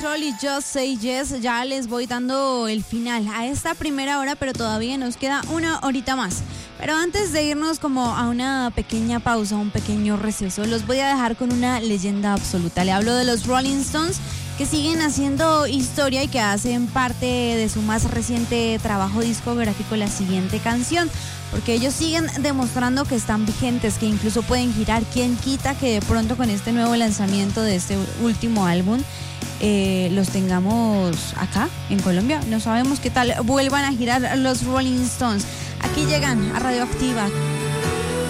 Patrol y Just Say Yes. Ya les voy dando el final a esta primera hora, pero todavía nos queda una horita más. Pero antes de irnos como a una pequeña pausa, un pequeño receso, los voy a dejar con una leyenda absoluta. Le hablo de los Rolling Stones, que siguen haciendo historia y que hacen parte de su más reciente trabajo discográfico, la siguiente canción, porque ellos siguen demostrando que están vigentes, que incluso pueden girar. ¿Quién quita que de pronto con este nuevo lanzamiento de este último álbum los tengamos acá en Colombia? No sabemos qué tal vuelvan a girar los Rolling Stones. Aquí llegan a Radioactiva